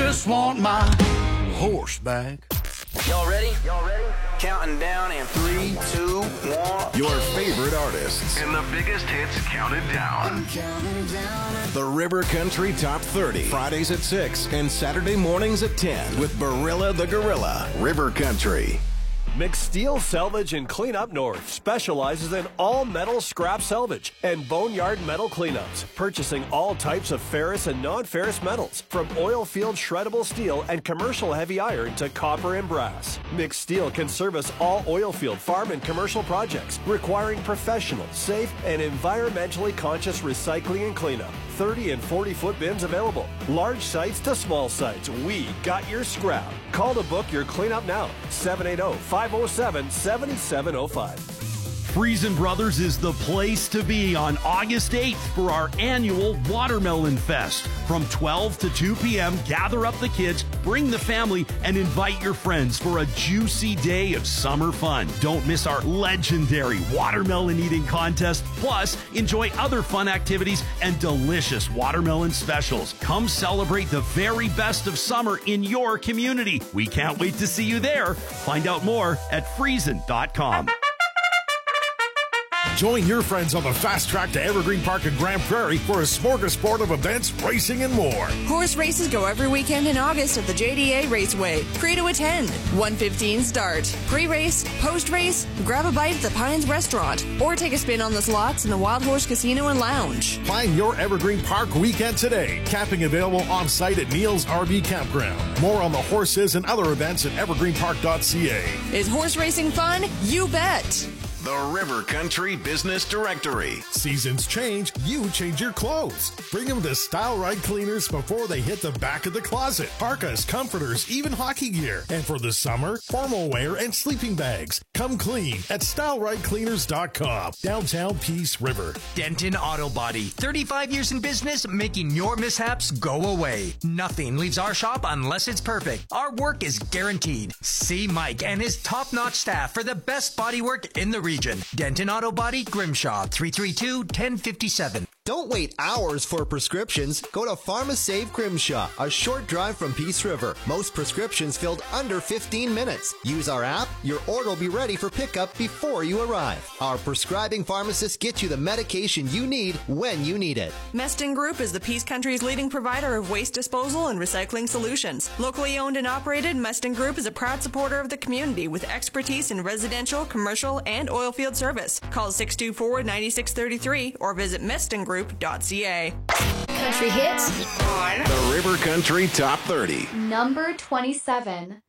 just want my horse back. Y'all ready? Counting down in 3, 2, 1. Your favorite artists And the biggest hits counted down. The River Country Top 30. Fridays at 6 and Saturday mornings at 10 with Barilla the Gorilla. River Country. McSteel Salvage and Cleanup North specializes in all metal scrap salvage and boneyard metal cleanups, purchasing all types of ferrous and non-ferrous metals, from oil field shreddable steel and commercial heavy iron to copper and brass. McSteel can service all oil field, farm, and commercial projects requiring professional, safe, and environmentally conscious recycling and cleanup. 30 and 40-foot bins available. Large sites to small sites. We got your scrap. Call to book your cleanup now. 780-507-7705. Friesen Brothers is the place to be on August 8th for our annual Watermelon Fest. From 12 to 2 p.m., gather up the kids, bring the family, and invite your friends for a juicy day of summer fun. Don't miss our legendary watermelon eating contest. Plus, enjoy other fun activities and delicious watermelon specials. Come celebrate the very best of summer in your community. We can't wait to see you there. Find out more at Friesen.com. Join your friends on the fast track to Evergreen Park in Grand Prairie for a smorgasbord of events, racing, and more. Horse races go every weekend in August at the JDA Raceway. Free to attend. 1:15 start. Pre-race, post-race, grab a bite at the Pines Restaurant, or take a spin on the slots in the Wild Horse Casino and Lounge. Plan your Evergreen Park weekend today. Camping available on site at Neil's RV Campground. More on the horses and other events at evergreenpark.ca. Is horse racing fun? You bet. The River Country Business Directory. Seasons change, you change your clothes. Bring them to Style Right Cleaners before they hit the back of the closet. Parkas, comforters, even hockey gear. And for the summer, formal wear and sleeping bags. Come clean at StyleRightCleaners.com. Downtown Peace River. Denton Auto Body. 35 years in business, making your mishaps go away. Nothing leaves our shop unless it's perfect. Our work is guaranteed. See Mike and his top-notch staff for the best body work in the region. Denton Auto Body, Grimshaw, 332-1057. Don't wait hours for prescriptions. Go to PharmaSave Grimshaw, a short drive from Peace River. Most prescriptions filled under 15 minutes. Use our app. Your order will be ready for pickup before you arrive. Our prescribing pharmacists get you the medication you need when you need it. Meston Group is the Peace Country's leading provider of waste disposal and recycling solutions. Locally owned and operated, Meston Group is a proud supporter of the community with expertise in residential, commercial, and oil field service. Call 624-9633 or visit mestongroup.ca. Country hits on The River Country Top 30. number 27.